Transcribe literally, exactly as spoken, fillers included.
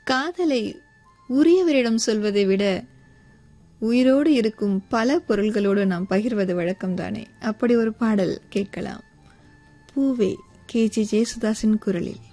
காதலை உரியவரிடம் சொல்வதை விட உயிரோடு இருக்கும் பல பொருள்களோடு நாம் பகிர்வது வழக்கம்தானே. அப்படி ஒரு பாடல் கேட்கலாம். பூவே, கே ஜே ஜேசுதாஸின் குரலில்.